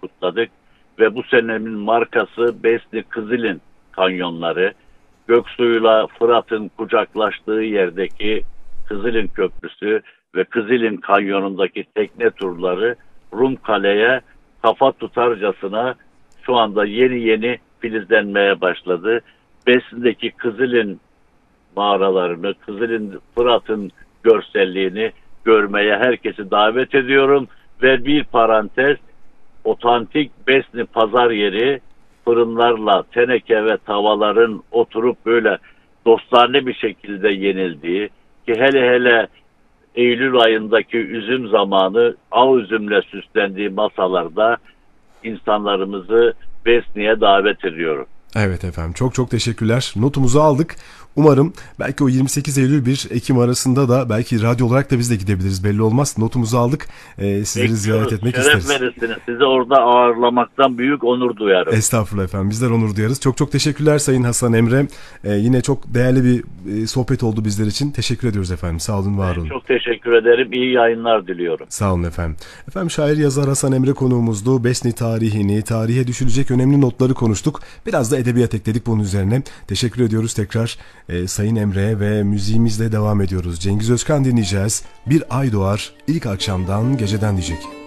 kutladık. Ve bu senenin markası Besni Kızılin kanyonları. Göksu'yla Fırat'ın kucaklaştığı yerdeki Kızılin Köprüsü ve Kızılin Kanyonu'ndaki tekne turları Rumkale'ye kafa tutarcasına şu anda yeni yeni filizlenmeye başladı. Besni'deki Kızılin mağaralarını, Kızılin Fırat'ın görselliğini görmeye herkesi davet ediyorum. Ve bir parantez, otantik Besni pazar yeri, fırınlarla teneke ve tavaların oturup böyle dostane bir şekilde yenildiği, ki hele hele Eylül ayındaki üzüm zamanı av üzümle süslendiği masalarda insanlarımızı Besni'ye davet ediyorum. Evet efendim, çok çok teşekkürler. Notumuzu aldık. Umarım belki o 28 Eylül 1 Ekim arasında da belki radyo olarak da biz de gidebiliriz. Belli olmaz. Notumuzu aldık. Sizleri ziyaret etmek isteriz. Şeref verirsiniz. Sizi orada ağırlamaktan büyük onur duyarım. Estağfurullah efendim. Bizler onur duyarız. Çok çok teşekkürler Sayın Hasan Emre. Yine çok değerli bir sohbet oldu bizler için. Teşekkür ediyoruz efendim. Sağ olun, var olun. Çok teşekkür ederim. İyi yayınlar diliyorum. Sağ olun efendim. Efendim, şair yazar Hasan Emre konuğumuzdu. Besni tarihini, tarihe düşülecek önemli notları konuştuk. Biraz da edebiyat ekledik bunun üzerine. Teşekkür ediyoruz tekrar Sayın Emre'ye ve müziğimizle devam ediyoruz. Cengiz Özkan dinleyeceğiz. Bir ay doğar ilk akşamdan geceden diyecek.